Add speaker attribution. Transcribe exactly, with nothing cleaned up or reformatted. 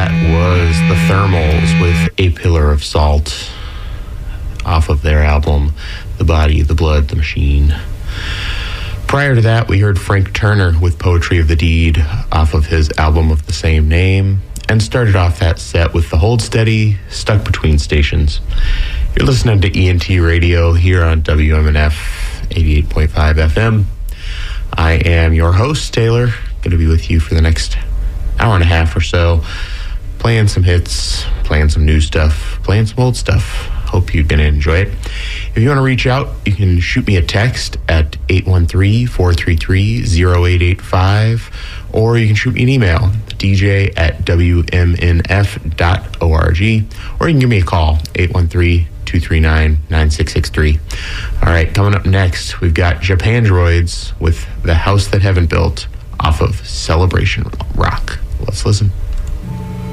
Speaker 1: that was the Thermals with A Pillar of Salt off of their album, The Body, the Blood, the Machine. Prior to that, we heard Frank Turner with Poetry of the Deed off of his album of the same name, and started off that set with The Hold Steady, Stuck Between Stations. You're listening to E N T Radio here on W M N F eighty-eight point five F M. I am your host, Taylor, going to be with you for the next hour and a half or so, playing some hits, playing some new stuff, playing some old stuff. Hope you're going to enjoy it. If you want to reach out, you can shoot me a text at eight one three, four three three, zero eight eight five, or you can shoot me an email, d j at w m n f dot org, or you can give me a call, eight one three, two three nine, nine six six three. All right, coming up next, we've got Japandroids with The House That Heaven Built off of Celebration Rock. Let's listen.